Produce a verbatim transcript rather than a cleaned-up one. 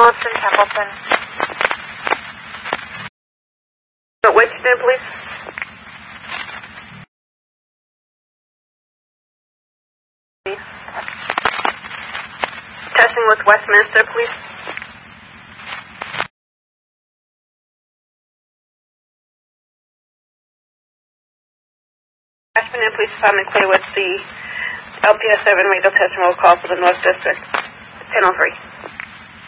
Williston, Templeton. But which new, please? Testing with Westminster, please. Ashburn, please find me clear with the L P S seven radio test and roll call for the North District. ten oh three.